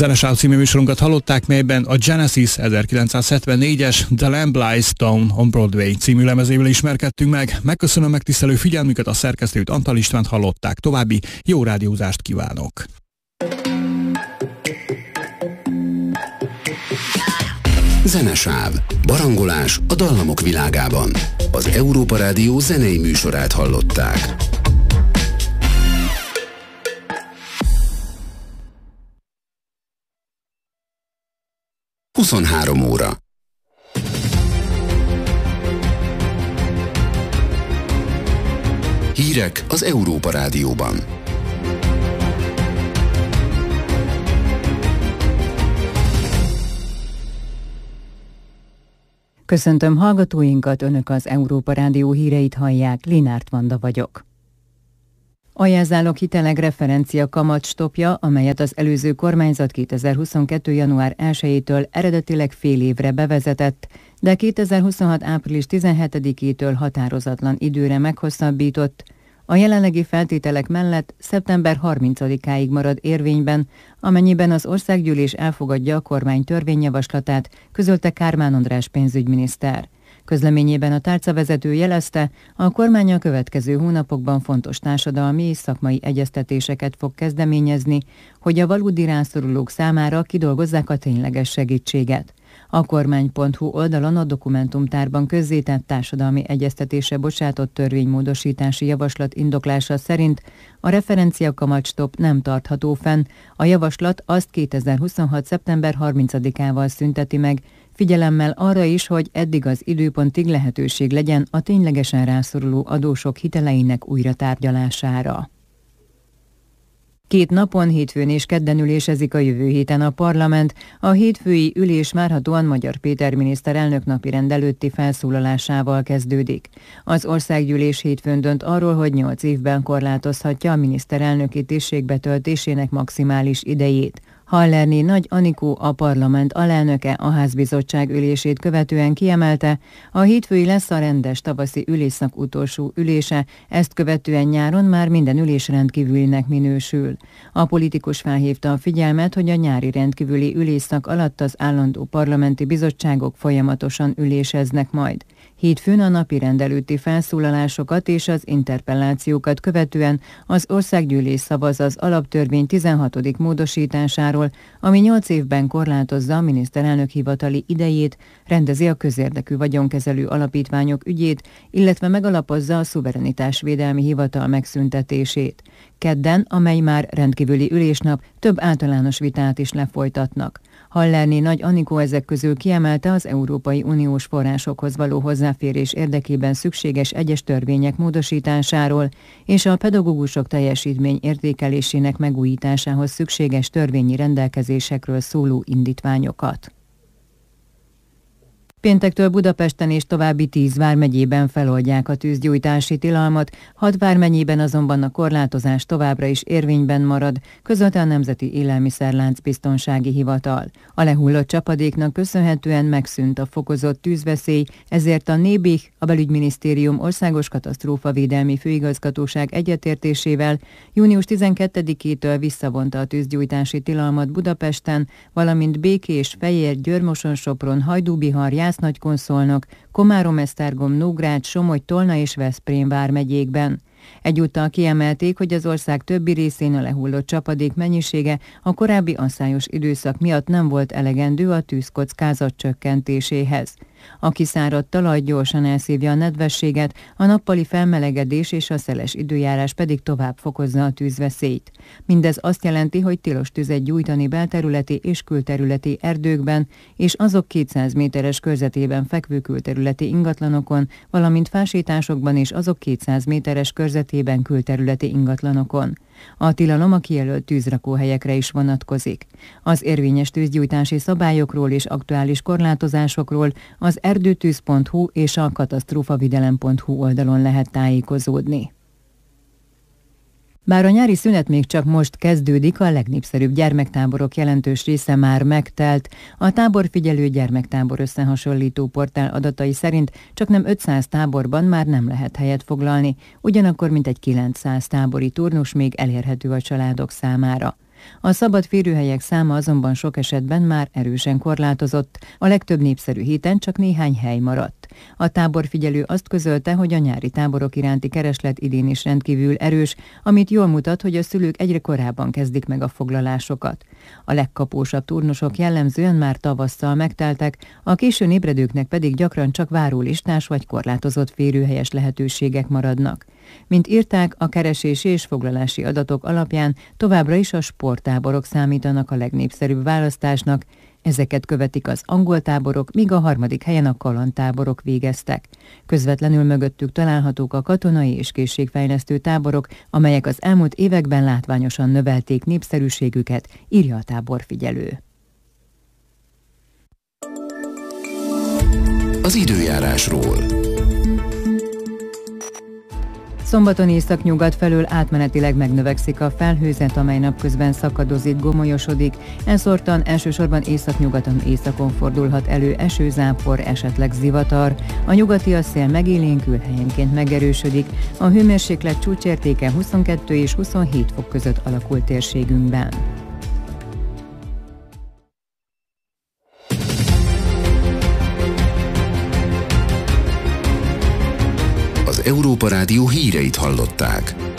Zenesáv című műsorunkat hallották, melyben a Genesis 1974-es The Lamb Lies Down on Broadway című lemezével ismerkedtünk meg. Megköszönöm megtisztelő figyelmüket, a szerkesztőt, Antal Istvánt hallották. További jó rádiózást kívánok! Zenesáv. Barangolás a dallamok világában. Az Európa Rádió zenei műsorát hallották. Huszonhárom óra. Hírek az Európa Rádióban. Köszöntöm hallgatóinkat, Önök az Európa Rádió híreit hallják, Linárt Vanda vagyok. A jelzálog hitelek referencia kamatstopja, amelyet az előző kormányzat 2022. január 1-től eredetileg fél évre bevezetett, de 2026. április 17-től határozatlan időre meghosszabbított, a jelenlegi feltételek mellett szeptember 30-áig marad érvényben, amennyiben az országgyűlés elfogadja a kormány törvényjavaslatát, közölte Kármán András pénzügyminiszter. Közleményében a tárcavezető jelezte, a kormány a következő hónapokban fontos társadalmi és szakmai egyeztetéseket fog kezdeményezni, hogy a valódi rászorulók számára kidolgozzák a tényleges segítséget. A kormány.hu oldalon a dokumentumtárban közzétett társadalmi egyeztetésre bocsátott törvénymódosítási javaslat indoklása szerint a referencia kamatstop nem tartható fenn, a javaslat azt 2026. szeptember 30-ával szünteti meg, figyelemmel arra is, hogy eddig az időpontig lehetőség legyen a ténylegesen rászoruló adósok hiteleinek újratárgyalására. 2 napon, hétfőn és kedden ülésezik a jövő héten a parlament. A hétfői ülés várhatóan Magyar Péter miniszterelnök napirend előtti felszólalásával kezdődik. Az országgyűlés hétfőn dönt arról, hogy 8 évben korlátozhatja a miniszterelnöki tisztség betöltésének maximális idejét. Hallerné Nagy Anikó, a parlament alelnöke a házbizottság ülését követően kiemelte, a hétfői lesz a rendes tavaszi ülésszak utolsó ülése, ezt követően nyáron már minden ülés rendkívülinek minősül. A politikus felhívta a figyelmet, hogy a nyári rendkívüli ülésszak alatt az állandó parlamenti bizottságok folyamatosan üléseznek majd. Hétfőn a napirend előtti felszólalásokat és az interpellációkat követően az országgyűlés szavaz az alaptörvény 16. módosításáról, ami 8 évben korlátozza a miniszterelnök hivatali idejét, rendezi a közérdekű vagyonkezelő alapítványok ügyét, illetve megalapozza a szuverenitásvédelmi hivatal megszüntetését. Kedden, amely már rendkívüli ülésnap, több általános vitát is lefolytatnak. Hallerné Nagy Anikó ezek közül kiemelte az Európai Uniós forrásokhoz való hozzáférés érdekében szükséges egyes törvények módosításáról és a pedagógusok teljesítmény értékelésének megújításához szükséges törvényi rendelkezésekről szóló indítványokat. Péntektől Budapesten és további 10 vármegyében feloldják a tűzgyújtási tilalmat, 6 vármegyében azonban a korlátozás továbbra is érvényben marad, közölte a Nemzeti Élelmiszerlánc Biztonsági Hivatal. A lehullott csapadéknak köszönhetően megszűnt a fokozott tűzveszély, ezért a NÉBIH, a Belügyminisztérium Országos Katasztrófavédelmi Főigazgatóság egyetértésével június 12-től visszavonta a tűzgyújtási tilalmat Budapesten, valamint Békés, Fejér, Győr-Moson-Sopron, Hajdú-Bihar, Jász-Nagykun-Szolnok, Komárom-Esztergom, Nógrád, Somogy, Tolna és Veszprém vármegyékben. Egyúttal kiemelték, hogy az ország többi részén a lehullott csapadék mennyisége a korábbi asszályos időszak miatt nem volt elegendő a tűzkockázat csökkentéséhez. A kiszáradt talaj gyorsan elszívja a nedvességet, a nappali felmelegedés és a szeles időjárás pedig tovább fokozza a tűzveszélyt. Mindez azt jelenti, hogy tilos tüzet gyújtani belterületi és külterületi erdőkben, és azok 200 méteres körzetében fekvő külterületi ingatlanokon, valamint fásításokban és azok 200 méteres körzetében külterületi ingatlanokon. A tilalom a kijelölt tűzrakóhelyekre is vonatkozik. Az érvényes tűzgyújtási szabályokról és aktuális korlátozásokról az erdőtűz.hu és a katasztrófavidelem.hu oldalon lehet tájékozódni. Bár a nyári szünet még csak most kezdődik, a legnépszerűbb gyermektáborok jelentős része már megtelt. A táborfigyelő gyermektábor összehasonlító portál adatai szerint csaknem 500 táborban már nem lehet helyet foglalni, ugyanakkor mintegy 900 tábori turnus még elérhető a családok számára. A szabad férőhelyek száma azonban sok esetben már erősen korlátozott, a legtöbb népszerű héten csak néhány hely maradt. A táborfigyelő azt közölte, hogy a nyári táborok iránti kereslet idén is rendkívül erős, amit jól mutat, hogy a szülők egyre korábban kezdik meg a foglalásokat. A legkapósabb turnusok jellemzően már tavasszal megteltek, a későn ébredőknek pedig gyakran csak várólistás vagy korlátozott férőhelyes lehetőségek maradnak. Mint írták, a keresési és foglalási adatok alapján továbbra is a sporttáborok számítanak a legnépszerűbb választásnak, ezeket követik az angol táborok, míg a harmadik helyen a kalandtáborok végeztek. Közvetlenül mögöttük találhatók a katonai és készségfejlesztő táborok, amelyek az elmúlt években látványosan növelték népszerűségüket, írja a táborfigyelő. Az időjárásról. Szombaton északnyugat felől átmenetileg megnövekszik a felhőzet, amely napközben szakadozik, gomolyosodik. Elszórtan elsősorban északnyugaton északon fordulhat elő esőzápor, esetleg zivatar. A nyugati szél megélénkül, helyenként megerősödik. A hőmérséklet csúcsértéke 22 és 27 fok között alakul térségünkben. Az Európa Rádió híreit hallották.